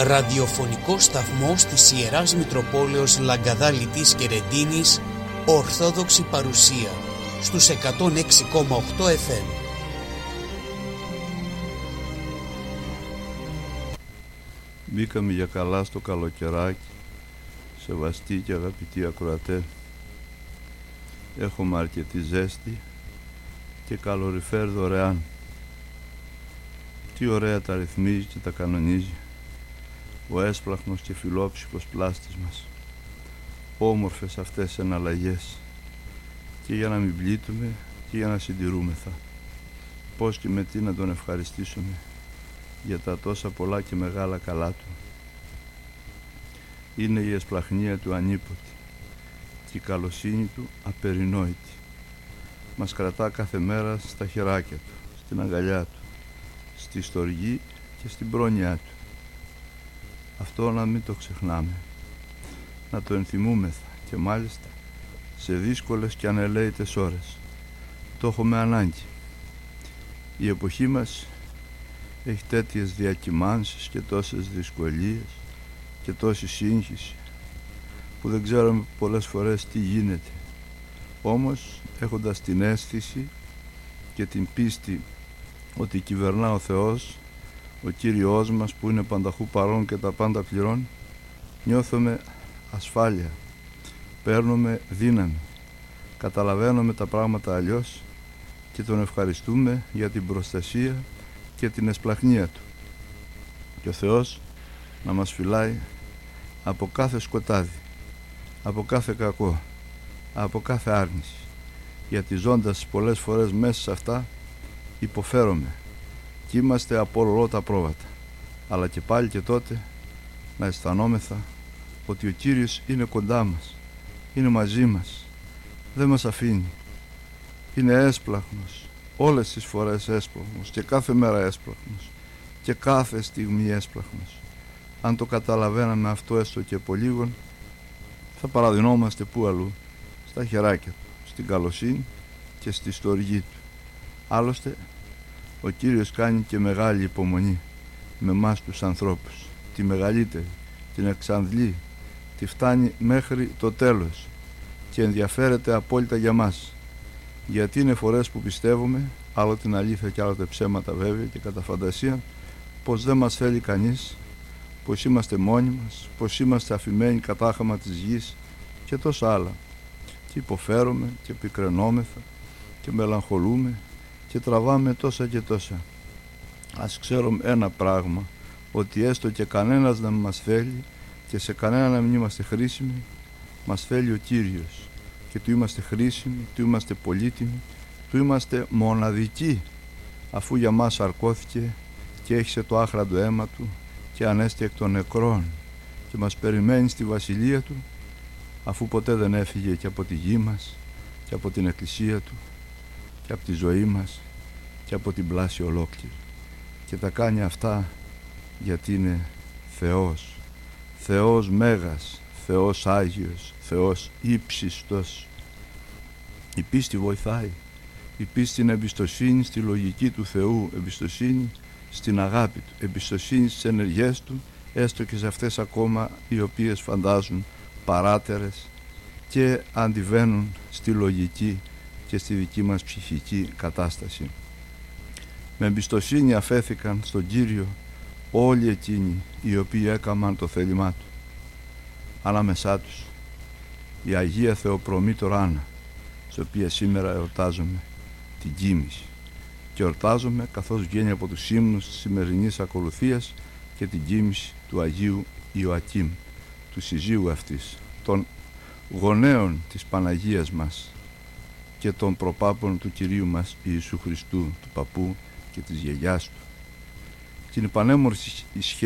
ραδιοφωνικός σταθμός της Ιεράς Μητροπόλεως Λαγκαδάλητης και Ρεντίνης, Ορθόδοξη παρουσία, στους 106,8 FM. Μπήκαμε για καλά στο καλοκαιράκι, σεβαστοί και αγαπητοί ακροατέ. Έχουμε αρκετή ζέστη και καλοριφέρ δωρεάν. Τι ωραία τα ρυθμίζει και τα κανονίζει ο έσπλαχνος και φιλόψυχος πλάστης μας. Όμορφες αυτές εναλλαγές, και για να μην πλήττουμε και για να συντηρούμεθα. Πώς και με τι να τον ευχαριστήσουμε για τα τόσα πολλά και μεγάλα καλά του. Είναι η εσπλαχνία του ανίποτη και η καλοσύνη του απερινόητη. Μας κρατά κάθε μέρα στα χεράκια του, στην αγκαλιά του, στη στοργή και στην πρόνοιά του. Αυτό να μην το ξεχνάμε, να το ενθυμούμεθα, και μάλιστα σε δύσκολες και ανελαίητες ώρες. Το έχουμε ανάγκη. Η εποχή μας έχει τέτοιες διακυμάνσεις και τόσες δυσκολίες και τόση σύγχυση που δεν ξέρουμε πολλές φορές τι γίνεται. Όμως, έχοντας την αίσθηση και την πίστη ότι κυβερνά ο Θεός, ο Κύριος μας που είναι πανταχού παρόν και τα πάντα πληρών, νιώθουμε ασφάλεια, παίρνουμε δύναμη, καταλαβαίνουμε τα πράγματα αλλιώς και τον ευχαριστούμε για την προστασία και την εσπλαχνία του. Και ο Θεός να μας φυλάει από κάθε σκοτάδι, από κάθε κακό, από κάθε άρνηση, γιατί ζώντας πολλές φορές μέσα σε αυτά υποφέρομαι και είμαστε από όλο τα πρόβατα, αλλά και πάλι και τότε να αισθανόμεθα ότι ο Κύριος είναι κοντά μας, είναι μαζί μας, δεν μας αφήνει, είναι έσπλαχνος, όλες τις φορές έσπλαχνος και κάθε μέρα έσπλαχνος και κάθε στιγμή έσπλαχνος. Αν το καταλαβαίναμε αυτό έστω και από λίγον, θα παραδεινόμαστε πού αλλού, στα χεράκια του, στην καλοσύνη και στη στοργή του. Άλλωστε, ο Κύριος κάνει και μεγάλη υπομονή με εμάς τους ανθρώπους, τη μεγαλύτερη, την εξαντλεί, τη φτάνει μέχρι το τέλος και ενδιαφέρεται απόλυτα για μας. Γιατί είναι φορές που πιστεύουμε, άλλο την αλήθεια και άλλο τα ψέματα βέβαια και κατά φαντασία, πως δεν μας θέλει κανείς, πως είμαστε μόνοι μας, πως είμαστε αφημένοι κατάχαμα της γης και τόσα άλλα. Και υποφέρουμε και πικραινόμεθα και μελαγχολούμε και τραβάμε τόσα και τόσα. Ας ξέρουμε ένα πράγμα, ότι έστω και κανένας να μας θέλει και σε κανένα να μην είμαστε χρήσιμοι, μας θέλει ο Κύριος και του είμαστε χρήσιμοι, του είμαστε πολύτιμοι, του είμαστε μοναδικοί, αφού για μας αρκώθηκε και έχισε το άχραντο αίμα του και ανέστη εκ των νεκρών και μας περιμένει στη βασιλεία του, αφού ποτέ δεν έφυγε και από τη γη μας και από την εκκλησία του και από τη ζωή μας και από την πλάση ολόκληρη, και τα κάνει αυτά γιατί είναι Θεός, Θεός Μέγας, Θεός Άγιος, Θεός ύψιστος. Η πίστη βοηθάει, η πίστη είναι εμπιστοσύνη στη λογική του Θεού, εμπιστοσύνη στην αγάπη του, εμπιστοσύνη στις ενεργές του, έστω και σε αυτές ακόμα οι οποίες φαντάζουν παράτερες και αντιβαίνουν στη λογική και στη δική μας ψυχική κατάσταση. Με εμπιστοσύνη αφέθηκαν στον Κύριο όλοι εκείνοι οι οποίοι έκαμαν το θέλημά του. Ανάμεσά τους η Αγία Θεοπρομήτωρα Άννα, στην οποία σήμερα εορτάζομαι την κοίμηση, και εορτάζομαι καθώς βγαίνει από τους ύμνους της σημερινής ακολουθίας και την κοίμηση του Αγίου Ιωακήμ, του συζύγου αυτής, των γονέων της Παναγίας μας και των προπάπων του Κυρίου μας Ιησού Χριστού, του παππού και της γιαγιάς του. Την πανέμορφη